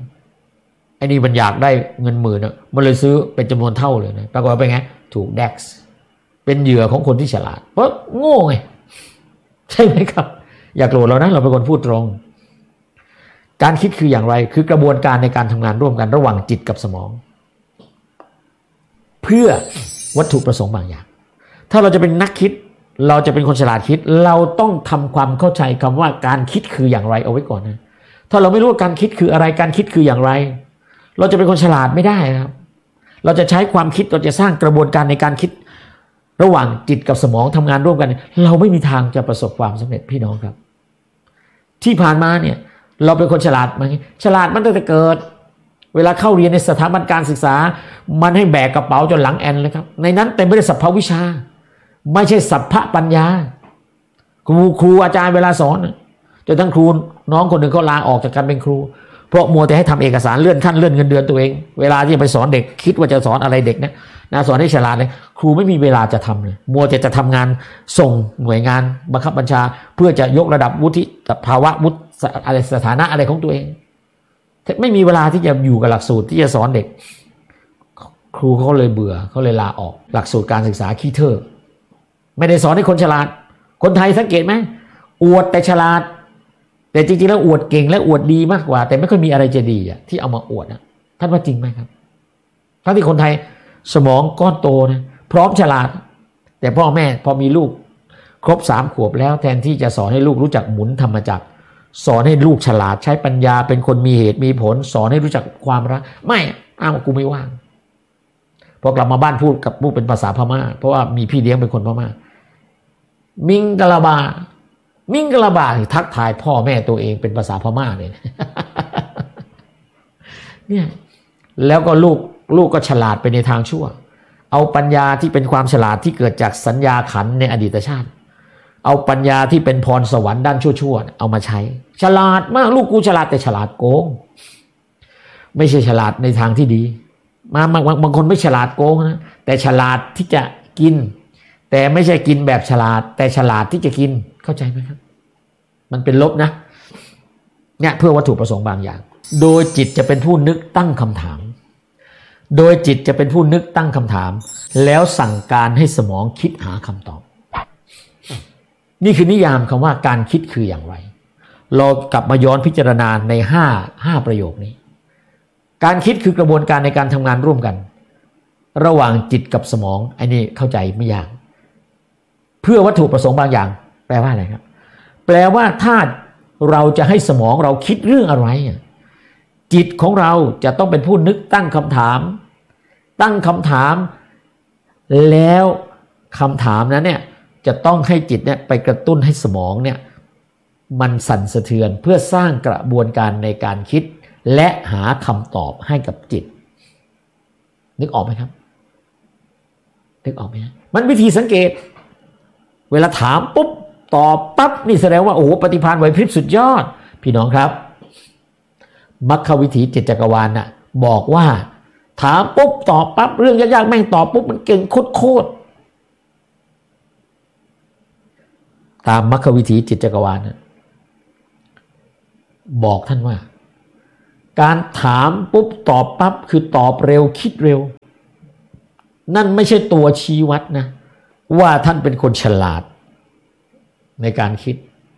A: 200ไอ้นี่มันอยากได้เงิน10,000มันเลยซื้อเป็นจำนวนเท่าเลยนะปรากฏว่าเป็นไงถูก DAX เป็นเหยื่อของคนที่ฉลาดเพราะโง่ไงใช่ไหมครับอย่าโกรธเรานะเราเป็นคนพูดตรงการคิดคืออย่างไรคือกระบวนการในการทำงานร่วมกันระหว่างจิตกับสมองเพื่อวัตถุประสงค์บางอย่างถ้าเราจะเป็นนักคิดเราจะเป็นคนฉลาดคิดเราต้องทำความเข้าใจคำว่าการคิดคืออย่างไรเอาไว้ก่อนนะถ้าเราไม่รู้ว่าการคิดคืออะไรการคิดคืออย่างไรเราจะเป็นคนฉลาดไม่ได้ครับเราจะใช้ความคิดเราจะสร้างกระบวนการในการคิดระหว่างจิตกับสมองทำงานร่วมกันเราไม่มีทางจะประสบความสำเร็จพี่น้องครับที่ผ่านมาเนี่ยเราเป็นคนฉลาดไหมฉลาดมันตั้งแต่เกิดเวลาเข้าเรียนในสถาบันการศึกษามันให้แบกกระเป๋าจนหลังแอนเลยครับในนั้นเต็มไปด้วยสัพพวิชาไม่ใช่สัพพปัญญาครูอาจารย์เวลาสอนจนทั้งครูน้องคนหนึ่งเขาลาออกจากการเป็นครูเพราะมัวแต่ให้ทำเอกสารเลื่อนขั้นเลื่อนเงินเดือนตัวเองเวลาที่จะไปสอนเด็กคิดว่าจะสอนอะไรเด็กนะสอนให้ฉลาดเลยครูไม่มีเวลาจะทำเลยมัวแต่จะทำงานส่งหน่วยงานบังคับบัญชาเพื่อจะยกระดับวุฒิภาวะวุฒิอะไรสถานะอะไรของตัวเองไม่มีเวลาที่จะอยู่กับหลักสูตรที่จะสอนเด็กครูเขาเลยเบื่อเขาเลยลาออกหลักสูตรการศึกษาขี้เถอะไม่ได้สอนให้คนฉลาดคนไทยสังเกตไหมอวดแต่ฉลาดแต่จริงๆแล้วอวดเก่งและอวดดีมากกว่าแต่ไม่ค่อยมีอะไรจะดีที่เอามาอวดท่านว่าจริงไหมครับทั้งที่คนไทยสมองก้อนโตนะพร้อมฉลาดแต่พ่อแม่พอมีลูกครบ3 ขวบแล้วแทนที่จะสอนให้ลูกรู้จักหมุนธรรมจักรสอนให้ลูกฉลาดใช้ปัญญาเป็นคนมีเหตุมีผลสอนให้รู้จักความรักไม่อ้าวกูไม่ว่างพอกลับมาบ้านพูดกับลูกเป็นภาษาพม่าเพราะว่ามีพี่เลี้ยงเป็นคนพม่ามิงกะลาบาทักทายพ่อแม่ตัวเองเป็นภาษาพม่าเลยเนี่ยแล้วก็ลูกก็ฉลาดไปในทางชั่วเอาปัญญาที่เป็นความฉลาดที่เกิดจากสัญญาขันในอดีตชาติเอาปัญญาที่เป็นพรสวรรค์ด้านชั่วๆเอามาใช้ฉลาดมากลูกกูฉลาดแต่ฉลาดโกงไม่ใช่ฉลาดในทางที่ดีบางคนไม่ฉลาดโกงนะแต่ฉลาดที่จะกินแต่ไม่ใช่กินแบบฉลาดแต่ฉลาดที่จะกินเข้าใจไหมครับมันเป็นลบนะเนี่ยเพื่อวัตถุประสงค์บางอย่างโดยจิตจะเป็นผู้นึกตั้งคำถามโดยจิตจะเป็นผู้นึกตั้งคำถามแล้วสั่งการให้สมองคิดหาคำตอบนี่คือนิยามคำว่าการคิดคืออย่างไรเรากลับมาย้อนพิจารณาใน5ประโยคนี้การคิดคือกระบวนการในการทำงานร่วมกันระหว่างจิตกับสมองอันนี้เข้าใจไม่ยากเพื่อวัตถุประสงค์บางอย่างแปลว่าอะไรครับแปลว่าถ้าเราจะให้สมองเราคิดเรื่องอะไรจิตของเราจะต้องเป็นผู้นึกตั้งคำถามแล้วคำถามนั้นเนี่ยจะต้องให้จิตเนี่ยไปกระตุ้นให้สมองเนี่ยมันสั่นสะเทือนเพื่อสร้างกระบวนการในการคิดและหาคำตอบให้กับจิตนึกออกไหมครับนึกออกไหมมันวิธีสังเกตเวลาถามปุ๊บตอบปั๊บนี่แสดงว่าโอ้โหปฏิภาณไหวพริบสุดยอดพี่น้องครับมรรควิถีจิตจักรวาลน่ะบอกว่าถามปุ๊บตอบปั๊บเรื่องยากๆแม่งตอบปุ๊บมันเก่งโคตรตามมรรควิถีจิตจักรวาลนะบอกท่านว่าการถามปุ๊บตอบปั๊บคือตอบเร็วคิดเร็วนั่นไม่ใช่ตัวชี้วัดนะว่าท่านเป็นคนฉลาดในการคิด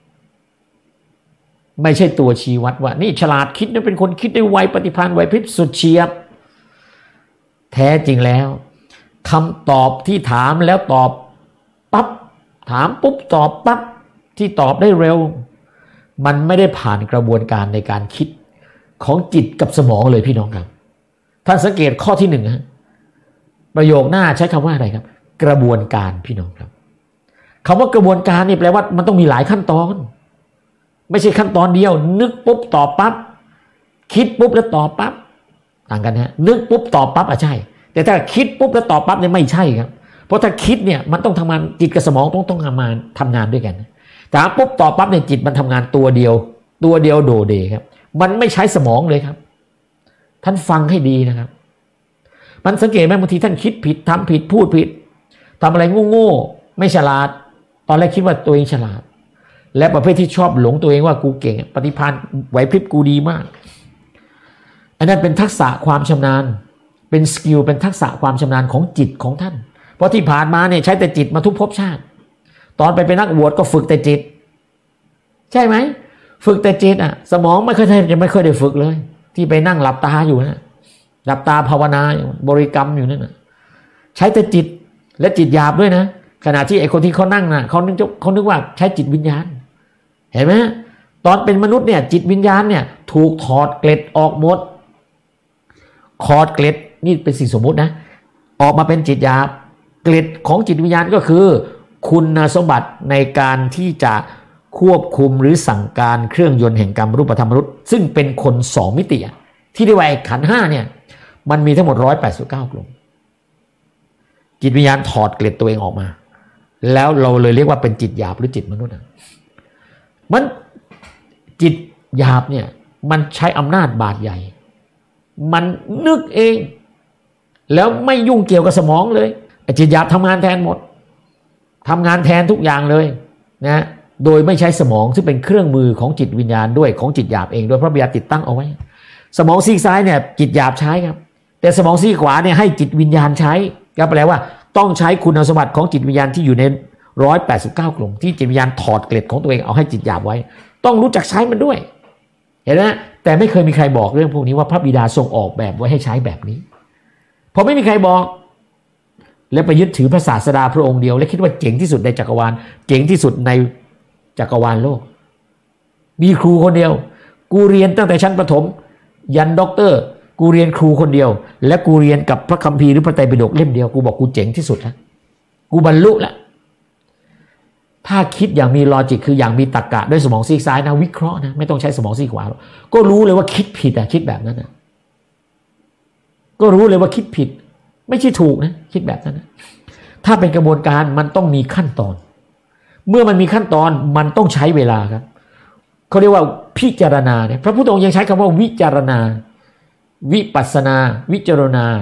A: ไม่ใช่ตัวชี้วัดว่านี่ฉลาดคิดนะเป็นคนคิดได้ไวปฏิภาณไหวพริบสุดเฉียบแท้จริงแล้วคำตอบที่ถามแล้วตอบปั๊บถามปุ๊บตอบปั๊บที่ตอบได้เร็วมันไม่ได้ผ่านกระบวนการในการคิดของจิตกับสมองเลยพี่น้องครับท่านสังเกตข้อที่หนึ่งนะประโยคหน้าใช้คำว่าอะไรครับกระบวนการพี่น้องครับคำว่ากระบวนการนี่แปลว่ามันต้องมีหลายขั้นตอนไม่ใช่ขั้นตอนเดียวนึกปุ๊บตอบปั๊บคิดปุ๊บแล้วตอบปั๊บต่างกันฮะนึกปุ๊บตอบปั๊บใช่แต่ถ้าคิดปุ๊บแล้วตอบปั๊บเนี่ยไม่ใช่ครับเพราะถ้าคิดเนี่ยมันต้องทำงานจิตกับสมองต้องทำงานด้วยกันแต่ปุ๊บตอบปั๊บเนี่ยจิตมันทำงานตัวเดียวโดเดครับมันไม่ใช้สมองเลยครับท่านฟังให้ดีนะครับมันสังเกตไหมบางทีท่านคิดผิดทำผิดพูดผิดทำอะไรโง่ๆไม่ฉลาดตอนแรกคิดว่าตัวเองฉลาดและประเภทที่ชอบหลงตัวเองว่ากูเก่งปฏิภาณไหวพริบกูดีมากอันนั้นเป็นทักษะความชำนาญเป็นสกิลเป็นทักษะความชำนาญของจิตของท่านเพราะที่ผ่านมาเนี่ยใช้แต่จิตมาทุกภพชาติตอนไปเป็นนักบวชก็ฝึกแต่จิตใช่ไหมฝึกแต่จิตสมองไม่เคยได้ฝึกเลยที่ไปนั่งหลับตาอยู่นะหลับตาภาวนาบริกรรมอยู่นั่นนะใช้แต่จิตและจิตหยาบด้วยนะขณะที่ไอ้คนที่เขานั่งนะเขานึกว่าใช้จิตวิญญาณเห็นไหมตอนเป็นมนุษย์เนี่ยจิตวิญญาณเนี่ยถูกถอดเกล็ดออกหมดถอดเกล็ดนี่เป็นสิ่งสมมุตินะออกมาเป็นจิตหยาบเกล็ดของจิตวิญญาณก็คือคุณสมบัติในการที่จะควบคุมหรือสั่งการเครื่องยนต์แห่งกรรมรูปธรรมมนุษย์ซึ่งเป็นคน2มิติที่เรียกว่าขันธ์5เนี่ยมันมีทั้งหมด189กลุ่มจิตวิญญาณถอดเกล็ดตัวเองออกมาแล้วเราเลยเรียกว่าเป็นจิตหยาบหรือจิตมนุษย์มันจิตหยาบเนี่ยมันใช้อำนาจบาดใหญ่มันนึกเองแล้วไม่ยุ่งเกี่ยวกับสมองเลยจิตหยาบทำงานแทนหมดทำงานแทนทุกอย่างเลยนะโดยไม่ใช้สมองซึ่งเป็นเครื่องมือของจิตวิญญาณด้วยของจิตหยาบเองโดยพระบิดาติดตั้งเอาไว้สมองซีกซ้ายเนี่ยจิตหยาบใช้ครับแต่สมองซีกขวาเนี่ยให้จิตวิญญาณใช้ก็แปลว่าต้องใช้คุณสมบัติของจิตวิญญาณที่อยู่ใน189กลุ่มที่จิตวิญญาณถอดเกล็ดของตัวเองเอาให้จิตหยาบไว้ต้องรู้จักใช้มันด้วยเห็นไหมแต่ไม่เคยมีใครบอกเรื่องพวกนี้ว่าพระบิดาทรงออกแบบไว้ให้ใช้แบบนี้พอไม่มีใครบอกแล้วไปยึดถือพระศาสดาพระองค์เดียวและคิดว่าเจ๋งที่สุดในจักรวาลเจ๋งที่สุดในจักรวาลโลกมีครูคนเดียวกูเรียนตั้งแต่ชั้นประถมยันด็อกเตอร์กูเรียนครูคนเดียวและกูเรียนกับพระคัมภีร์หรือพระไตรปิฎกเล่มเดียวกูบอกกูเจ๋งที่สุดแล้วกูบรรลุแล้วถ้าคิดอย่างมีลอจิกคืออย่างมีตรรกะด้วยสมองซีกซ้ายนะวิเคราะห์นะไม่ต้องใช้สมองซีกขวาก็รู้เลยว่าคิดผิดคิดแบบนั้นก็รู้เลยว่าคิดผิดไม่ใช่ถูกนะคิดแบบนั้นถ้าเป็นกระบวนการมันต้องมีขั้นตอนเมื่อมันมีขั้นตอนมันต้องใช้เวลาครับเขาเรียกว่าพิจารณาเนี่ยพระพุทธองค์ยังใช้คำว่าวิจารณาวิปัสสนาวิจารณา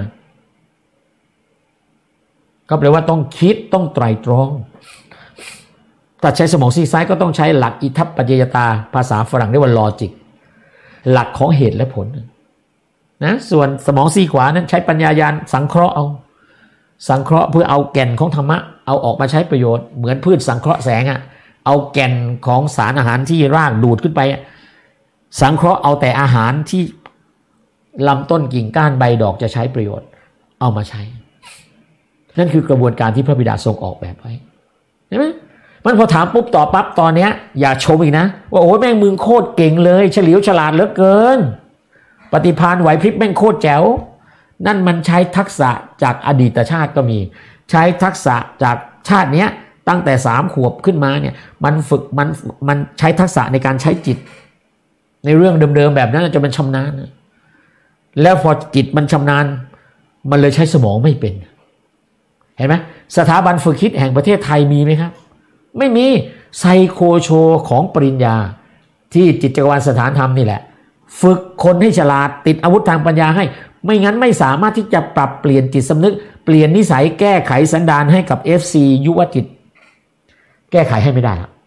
A: ก็แปลว่าต้องคิดต้องไตร่ตรองถ้าใช้สมองซีกซ้ายก็ต้องใช้หลักอิทัปปัจจยตาภาษาฝรั่งเรียกว่าลอจิกหลักของเหตุและผลนะส่วนสมองซีกขวานั้นใช้ปัญญาญาณสังเคราะห์เอาสังเคราะห์เพื่อเอาแก่นของธรรมะเอาออกมาใช้ประโยชน์เหมือนพืชสังเคราะห์แสงเอาแก่นของสารอาหารที่รากดูดขึ้นไปสังเคราะห์เอาแต่อาหารที่ลำต้นกิ่งก้านใบดอกจะใช้ประโยชน์เอามาใช้นั่นคือกระบวนการที่พระบิดาทรงออกแบบไว้เห็นไหมมันพอถามปุ๊บตอบปั๊บตอนเนี้ยอย่าชมอีกนะว่าโอ้ยแม่งมึงโคตรเก่งเลยเฉลียวฉลาดเหลือเกินปฏิภาณไหวพริบแม่งโคตรแจ๋วนั่นมันใช้ทักษะจากอดีตชาติก็มีใช้ทักษะจากชาติเนี้ยตั้งแต่3 ขวบขึ้นมาเนี่ยมันฝึกมันใช้ทักษะในการใช้จิตในเรื่องเดิมๆแบบนั้นจนมันชำนาญแล้วพอจิตมันชำนาญมันเลยใช้สมองไม่เป็นเห็นไหมสถาบันฝึกคิดแห่งประเทศไทยมีไหมครับไม่มีไซโคโชของปริญญาที่จิตจักรวาลสถานธรรมนี่แหละฝึกคนให้ฉลาดติดอาวุธทางปัญญาให้ไม่งั้นไม่สามารถที่จะปรับเปลี่ยนจิตสำนึกเปลี่ยนนิสัยแก้ไขสันดานให้กับ FC ยุวจิตแก้ไขให้ไม่ได้ครับ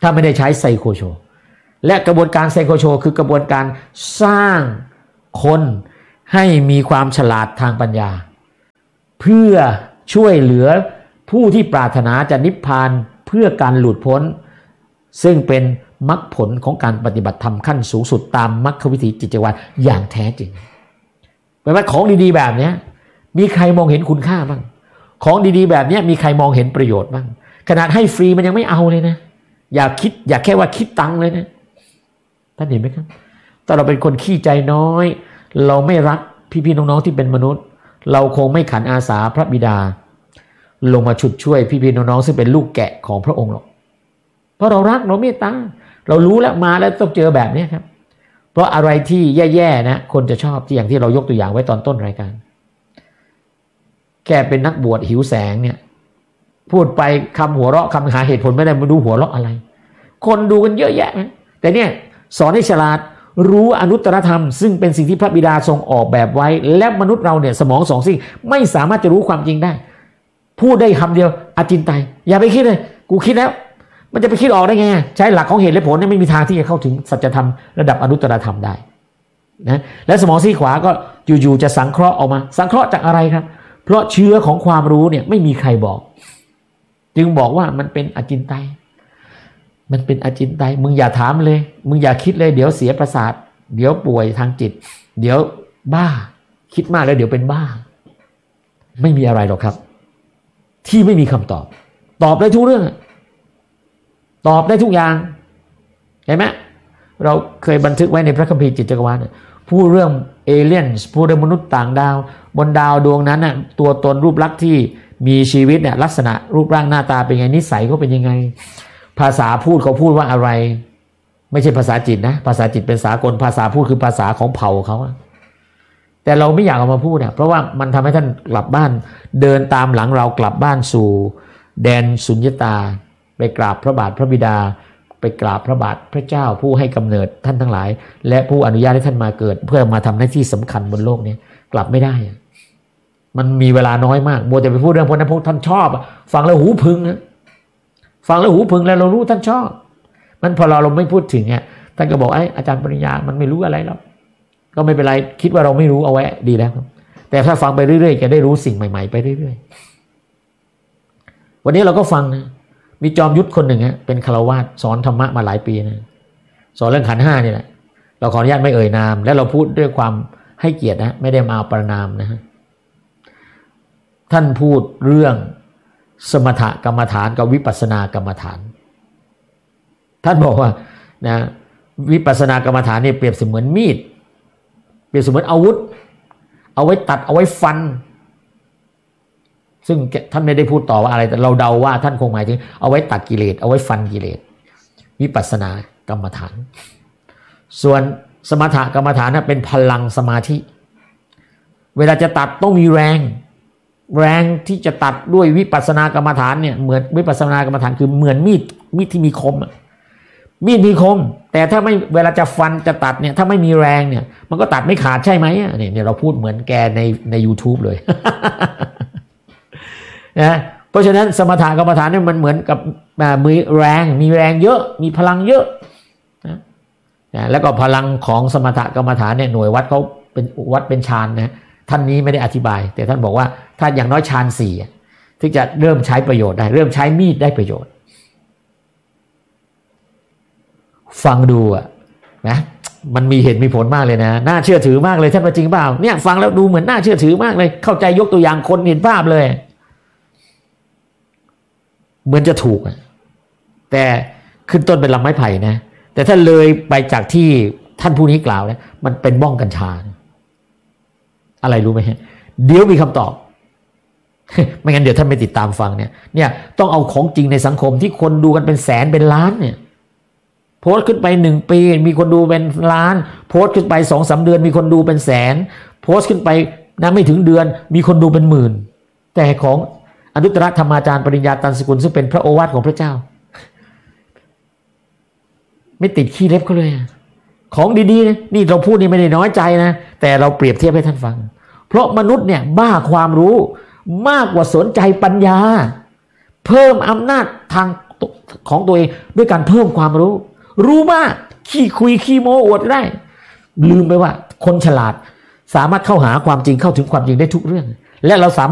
A: ถ้าไม่ได้ใช้ไซโคโชและกระบวนการไซโคโชคือกระบวนการสร้างคนให้มีความฉลาดทางปัญญาเพื่อช่วยเหลือผู้ที่ปรารถนาจะนิพพานเพื่อการหลุดพ้นซึ่งเป็นมรรคผลของการปฏิบัติธรรมขั้นสูงสุดตามมรรควิธีจิตจักรวาลอย่างแท้จริงแปลว่าของดีๆแบบนี้มีใครมองเห็นคุณค่าบ้างของดีๆแบบนี้มีใครมองเห็นประโยชน์บ้างขนาดให้ฟรีมันยังไม่เอาเลยนะอย่าแค่ว่าคิดตังค์เลยนะท่านเห็นไหมครับถ้าเราเป็นคนขี้ใจน้อยเราไม่รักพี่ๆน้องๆที่เป็นมนุษย์เราคงไม่ขันอาสาพระบิดาลงมาฉุดช่วยพี่ๆน้องๆซึ่งเป็นลูกแกะของพระองค์หรอกเพราะเรารักเราเมตตาเรารู้แล้วมาแล้วต้องเจอแบบนี้ครับเพราะอะไรที่แย่ๆนะคนจะชอบที่อย่างที่เรายกตัวอย่างไว้ตอนต้นรายการแค่เป็นนักบวชหิวแสงเนี่ยพูดไปคำหัวเราะคำหาเหตุผลไม่ได้มาดูหัวเราะอะไรคนดูกันเยอะแยะนะแต่เนี่ยสอนให้ฉลาดรู้อนุตตรธรรมซึ่งเป็นสิ่งที่พระบิดาทรงออกแบบไว้และมนุษย์เราเนี่ยสมองสองซี่ไม่สามารถจะรู้ความจริงได้พูดได้คำเดียวอาจินไตยอย่าไปคิดเลยกูคิดแล้วมันจะไปคิดออกได้ไงใช้หลักของเหตุและผลเนี่ยไม่มีทางที่จะเข้าถึงสัจธรรมระดับอนุตตรธรรมได้นะและสมองซี่ขวาก็อยู่ๆจะสังเคราะห์ออกมาสังเคราะห์จากอะไรครับเพราะเชื้อของความรู้เนี่ยไม่มีใครบอกจึงบอกว่ามันเป็นอจินไตยมันเป็นอจินไตยมึงอย่าถามเลยมึงอย่าคิดเลยเดี๋ยวเสียประสาทเดี๋ยวป่วยทางจิตเดี๋ยวบ้าคิดมากแล้วเดี๋ยวเป็นบ้าไม่มีอะไรหรอกครับที่ไม่มีคำตอบตอบได้ทุกเรื่องตอบได้ทุกอย่างเห็นไหมเราเคยบันทึกไว้ในพระคัมภีร์จิตจักรวาลพูดเรื่องเอเลี่ยนพูดเรื่องมนุษย์ต่างดาวบนดาวดวงนั้นน่ะตัวตนรูปลักษณ์ที่มีชีวิตเนี่ยลักษณะรูปร่างหน้าตาเป็นไงนิสัยเขาเป็นยังไงภาษาพูดเขาพูดว่าอะไรไม่ใช่ภาษาจิตนะภาษาจิตเป็นสากลภาษาพูดคือภาษาของเผ่าเขาแต่เราไม่อยากเอามาพูดเพราะว่ามันทำให้ท่านกลับบ้านเดินตามหลังเรากลับบ้านสู่แดนสุญญตาไปกราบพระบาทพระบิดาไปกราบพระบาทพระเจ้าผู้ให้กำเนิดท่านทั้งหลายและผู้อนุญาตให้ท่านมาเกิดเพื่อมาทำหน้าที่สำคัญบนโลกนี้กลับไม่ได้มันมีเวลาน้อยมากมัวแต่ไปพูดเรื่องพวกนั้นพวกท่านชอบฟังแล้วหูพึงฟังแล้วหูพึงแล้วเรารู้ท่านชอบมันพอเราไม่พูดถึงท่านก็บอกอาจารย์ปริญญามันไม่รู้อะไรหรอกก็ไม่เป็นไรคิดว่าเราไม่รู้เอาไว้ดีแล้วแต่ถ้าฟังไปเรื่อยๆจะได้รู้สิ่งใหม่ๆไปเรื่อยๆวันนี้เราก็ฟังนะมีจอมยุทธคนหนึ่งเป็นฆราวาสสอนธรรมะมาหลายปีนะสอนเรื่องขันธ์ห้านี่แหละเราขออนุญาตไม่เอ่ยนามและเราพูดด้วยความให้เกียรตินะไม่ได้มาประนามนะท่านพูดเรื่องสมถกรรมฐานกับวิปัสสนากรรมฐานท่านบอกว่านะวิปัสสนากรรมฐานนี่เปรียบเสมือนมีดเปรียบเสมือนอาวุธเอาไว้ตัดเอาไว้ฟันซึ่งท่านไม่ได้พูดต่อว่าอะไรแต่เราเดาว่าท่านคงหมายถึงเอาไว้ตัดกิเลสเอาไว้ฟันกิเลสวิปัสสนากรรมฐานส่วนสมถกรรมฐานนะเป็นพลังสมาธิเวลาจะตัดต้องมีแรงที่จะตัดด้วยวิปัสสนากรรมฐานเนี่ยเหมือนวิปัสสนากรรมฐานคือเหมือนมีดที่มีคมมีดมีคมแต่ถ้าไม่เวลาจะฟันจะตัดเนี่ยถ้าไม่มีแรงเนี่ยมันก็ตัดไม่ขาดใช่ไหมเนี่ยเราพูดเหมือนแกใน YouTube เลย นะเพราะฉะนั้นสมถกรรมฐานเนี่ยมันเหมือนกับมีแรงเยอะมีพลังเยอะนะแล้วก็พลังของสมถกรรมฐานเนี่ยหน่วยวัดเขาเป็นวัดเป็นฌานนะท่านนี้ไม่ได้อธิบายแต่ท่านบอกว่าถ้าอย่างน้อยฌาน4ถึงจะเริ่มใช้ประโยชน์ได้เริ่มใช้มีดได้ประโยชน์ฟังดูนะมันมีเหตุมีผลมากเลยนะน่าเชื่อถือมากเลยท่านว่าจริงเปล่าเนี่ยฟังแล้วดูเหมือนน่าเชื่อถือมากเลยเข้าใจยกตัวอย่างคนเห็นภาพเลยเหมือนจะถูกแต่ขึ้นต้นเป็นลำไม้ไผ่นะแต่ถ้าเลยไปจากที่ท่านผู้นี้กล่าวแล้วมันเป็นบ้องกัญชาอะไรรู้ไหมฮะเดี๋ยวมีคำตอบ ไม่งั้นเดี๋ยวท่านไม่ติดตามฟังเนี่ยต้องเอาของจริงในสังคมที่คนดูกันเป็นแสนเป็นล้านเนี่ยโพสต์ขึ้นไป1 ปีมีคนดูเป็นล้านโพสต์ขึ้นไป 2-3 เดือนมีคนดูเป็นแสนโพสต์ขึ้นไปนะไม่ถึงเดือนมีคนดูเป็นหมื่นแต่ของอนุตตรธรรมาจารย์ปริญญาตันสกุลซึ่งเป็นพระโอวาทของพระเจ้าไม่ติดขี้เล็บเขาเลยของดีๆนะนี่เราพูดนี่ไม่ได้น้อยใจนะแต่เราเปรียบเทียบให้ท่านฟังเพราะมนุษย์เนี่ยบ้าความรู้มากกว่าสนใจปัญญาเพิ่มอำนาจของตัวเองด้วยการเพิ่มความรู้มากขี้คุยขี้โม้อวดได้ลืมไปว่าคนฉลาดสามารถเข้าหาความจริงเข้าถึงความจริงได้ทุกเรื่องและเราสามารถ